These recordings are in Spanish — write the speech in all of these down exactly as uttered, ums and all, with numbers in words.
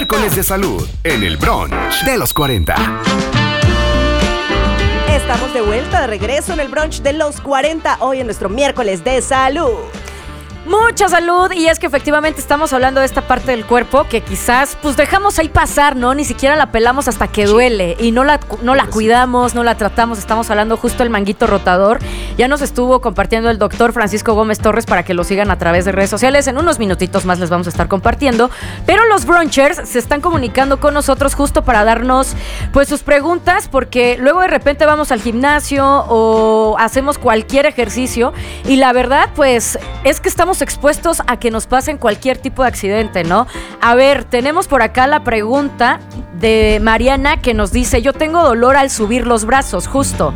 Miércoles de salud en el brunch de los cuarenta. Estamos de vuelta, de regreso en el brunch de los cuarenta, hoy en nuestro miércoles de salud. Mucha salud, y es que efectivamente estamos hablando de esta parte del cuerpo que quizás pues dejamos ahí pasar, ¿no? Ni siquiera la pelamos hasta que duele y no la, no la cuidamos, no la tratamos. Estamos hablando justo del manguito rotador. Ya nos estuvo compartiendo el doctor Francisco Gómez Torres para que lo sigan a través de redes sociales. En unos minutitos más les vamos a estar compartiendo. Pero los brunchers se están comunicando con nosotros justo para darnos pues sus preguntas, porque luego de repente vamos al gimnasio o hacemos cualquier ejercicio y la verdad pues es que estamos expuestos a que nos pasen cualquier tipo de accidente, ¿no? A ver, tenemos por acá la pregunta de Mariana que nos dice: yo tengo dolor al subir los brazos, justo,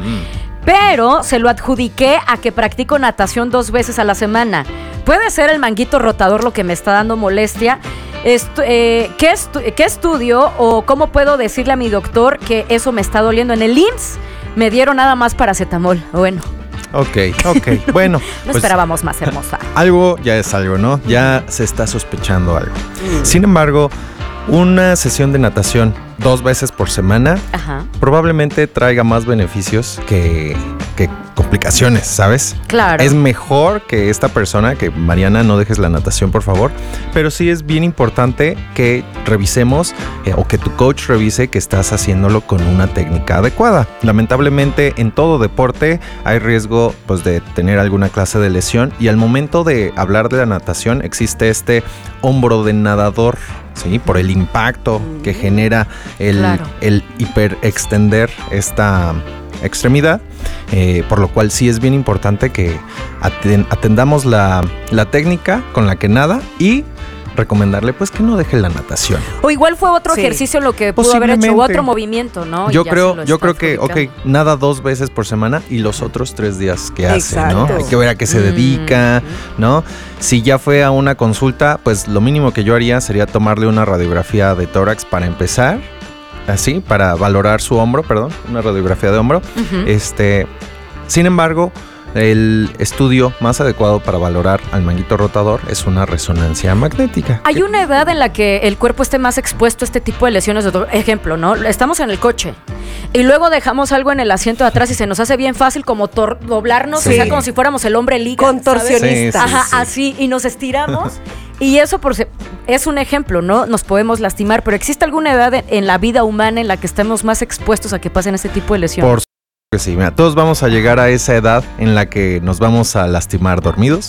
pero se lo adjudiqué a que practico natación dos veces a la semana. ¿Puede ser el manguito rotador lo que me está dando molestia? Estu- eh, ¿qué, estu- ¿Qué estudio o cómo puedo decirle a mi doctor que eso me está doliendo? En el I M S S me dieron nada más paracetamol. Bueno. Ok, ok, bueno. No pues, esperábamos más, hermosa. Algo ya es algo, ¿no? Ya se está sospechando algo. Mm. Sin embargo, una sesión de natación dos veces por semana Ajá. probablemente traiga más beneficios que, que complicaciones, ¿sabes? Claro. Es mejor que esta persona, que Mariana, no dejes la natación, por favor. Pero sí es bien importante que revisemos eh, o que tu coach revise que estás haciéndolo con una técnica adecuada. Lamentablemente, en todo deporte hay riesgo pues, de tener alguna clase de lesión, y al momento de hablar de la natación existe este hombro de nadador, ¿sí? Por el impacto que genera el, claro. el hiperextender esta extremidad, eh, por lo cual sí es bien importante que aten- atendamos la, la técnica con la que nada y recomendarle pues que no deje la natación. O igual fue otro sí. ejercicio lo que pudo haber hecho, otro movimiento, ¿no? Yo creo, yo creo que, ok, nada dos veces por semana y los otros tres días que hace, ¿no? Hay que ver a qué se mm. dedica, ¿no? Si ya fue a una consulta, pues lo mínimo que yo haría sería tomarle una radiografía de tórax para empezar, así, para valorar su hombro, perdón, una radiografía de hombro. Uh-huh. Este, sin embargo, el estudio más adecuado para valorar al manguito rotador es una resonancia magnética. Hay una edad en la que el cuerpo esté más expuesto a este tipo de lesiones. Ejemplo, ¿no? Estamos en el coche y luego dejamos algo en el asiento de atrás y se nos hace bien fácil como tor- doblarnos, sí. o sea, como si fuéramos el hombre liga, contorsionista. Sí, sí, Ajá, sí. así, y nos estiramos. Y eso por se- es un ejemplo, ¿no? Nos podemos lastimar, pero ¿existe alguna edad en, en la vida humana en la que estemos más expuestos a que pasen este tipo de lesiones? Por que sí, mira, todos vamos a llegar a esa edad en la que nos vamos a lastimar dormidos.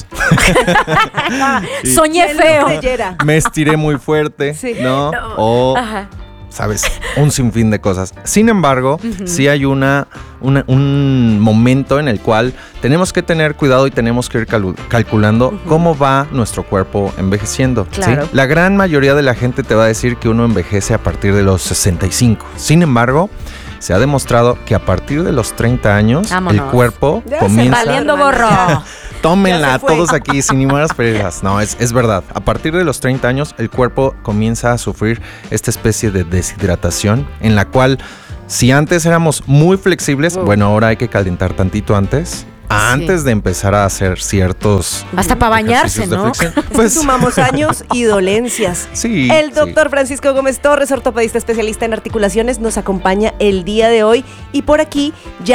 Soñé feo. Me estiré muy fuerte, sí. ¿no? no. O, Ajá. ¿sabes? Un sinfín de cosas. Sin embargo, uh-huh. sí hay una, una, un momento en el cual tenemos que tener cuidado y tenemos que ir cal- calculando uh-huh. cómo va nuestro cuerpo envejeciendo. Claro. ¿sí? La gran mayoría de la gente te va a decir que uno envejece a partir de los sesenta y cinco. Sin embargo, se ha demostrado que a partir de los treinta años Vámonos. el cuerpo ya comienza... Valiendo borro. Tómenla todos aquí sin ni malas perezas. No, es, es verdad. A partir de los treinta años el cuerpo comienza a sufrir esta especie de deshidratación en la cual si antes éramos muy flexibles, uh. bueno, ahora hay que calentar tantito antes. Antes sí. de empezar a hacer ciertos... Hasta para bañarse, ¿no? Pues sumamos años y dolencias. Sí. El doctor sí. Francisco Gómez Torres, ortopedista especialista en articulaciones, nos acompaña el día de hoy. Y por aquí ya